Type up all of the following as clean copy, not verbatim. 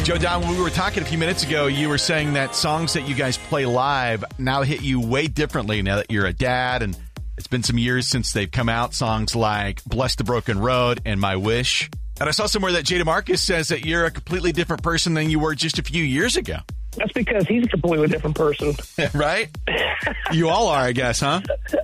Joe Don, when we were talking a few minutes ago, you were saying that songs that you guys play live now hit you way differently now that you're a dad, and it's been some years since they've come out. Songs like Bless the Broken Road and My Wish. And I saw somewhere that Jay DeMarcus says that you're a completely different person than you were just a few years ago. That's because he's a completely different person. Right? You all are, I guess, huh?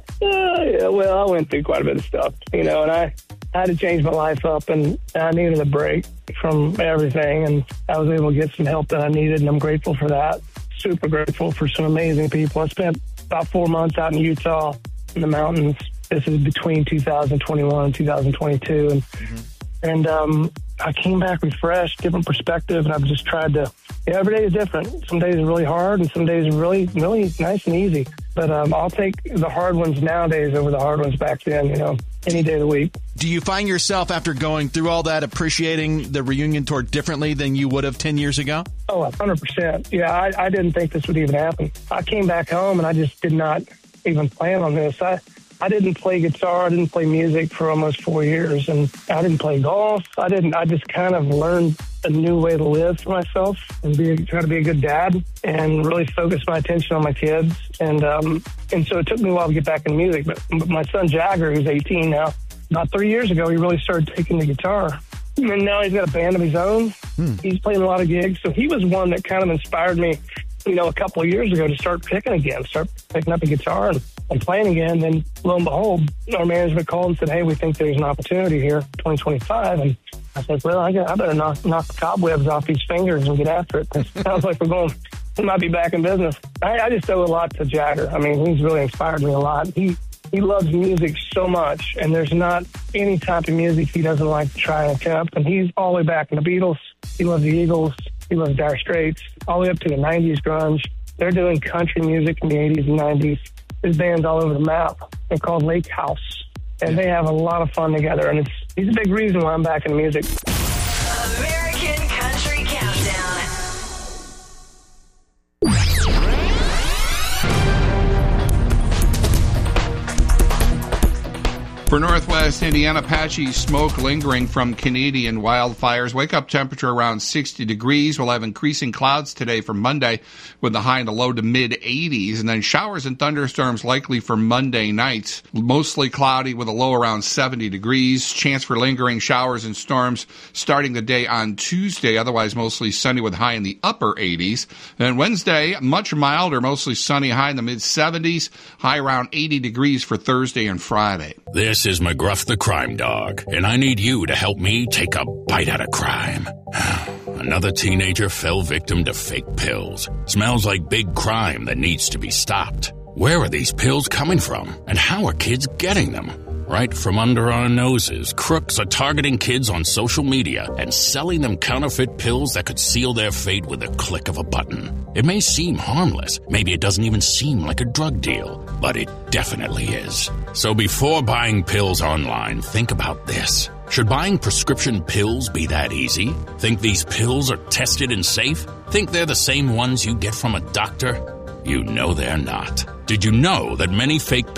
Yeah, well, I went through quite a bit of stuff, and I had to change my life up, and I needed a break from everything, and I was able to get some help that I needed, and I'm grateful for that. Super grateful for some amazing people. I spent about 4 months out in Utah in the mountains. This is between 2021 and 2022, and I came back refreshed, different perspective, and I've just tried to, every day is different. Some days are really hard, and some days are really, really nice and easy. But I'll take the hard ones nowadays over the hard ones back then, any day of the week. Do you find yourself, after going through all that, appreciating the reunion tour differently than you would have 10 years ago? Oh, 100%. Yeah, I didn't think this would even happen. I came back home, and I just did not even plan on this. I didn't play guitar. I didn't play music for almost 4 years, and I didn't play golf. I just kind of learned a new way to live for myself and try to be a good dad and really focus my attention on my kids. And so it took me a while to get back into music. But my son Jagger, who's 18 now, about 3 years ago, he really started taking the guitar. And now he's got a band of his own. He's playing a lot of gigs. So he was one that kind of inspired me, a couple of years ago to start picking up a guitar and playing again. Then lo and behold, our management called and said, hey, we think there's an opportunity here, 2025. And I said, well, I better knock the cobwebs off these fingers and get after it. It sounds like we might be back in business. I just owe a lot to Jagger. I mean, he's really inspired me a lot. He loves music so much, and there's not any type of music he doesn't like to try and attempt. And he's all the way back in the Beatles. He loves the Eagles. He loves Dire Straits, all the way up to the 90s grunge. They're doing country music in the 80s and 90s. His band's all over the map. They're called Lake House, and they have a lot of fun together. And he's a big reason why I'm back in music. American Country Countdown. For Northwest Indiana, patchy smoke lingering from Canadian wildfires. Wake-up temperature around 60 degrees. We'll have increasing clouds today for Monday with the high in the low to mid-80s. And then showers and thunderstorms likely for Monday night. Mostly cloudy with a low around 70 degrees. Chance for lingering showers and storms starting the day on Tuesday. Otherwise, mostly sunny with high in the upper 80s. And Wednesday, much milder, mostly sunny, high in the mid-70s. High around 80 degrees for Thursday and Friday. This is McGruff the Crime Dog, and I need you to help me take a bite out of crime. Another teenager fell victim to fake pills. Smells like big crime that needs to be stopped. Where are these pills coming from, and how are kids getting them? Right from under our noses, crooks are targeting kids on social media and selling them counterfeit pills that could seal their fate with a click of a button. It may seem harmless. Maybe it doesn't even seem like a drug deal, but it definitely is. So before buying pills online, think about this. Should buying prescription pills be that easy? Think these pills are tested and safe? Think they're the same ones you get from a doctor? You know they're not. Did you know that many fake